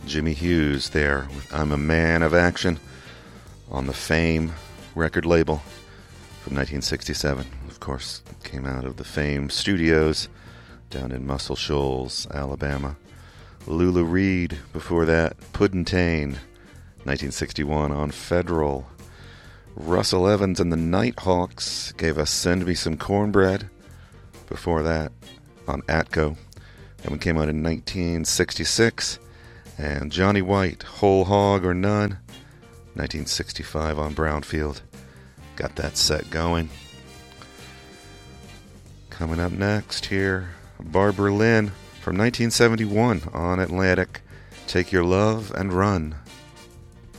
Jimmy Hughes there with I'm a Man of Action on the Fame record label from 1967. Of course, it came out of the Fame studios down in Muscle Shoals, Alabama. Lula Reed before that, Puddentane, 1961 on Federal. Russell Evans and the Nighthawks gave us Send Me Some Cornbread before that on Atco. That one came out in 1966. And Johnny White, Whole Hog or None, 1965 on Brownfield. Got that set going. Coming up next here, Barbara Lynn from 1971 on Atlantic. Take Your Love and Run.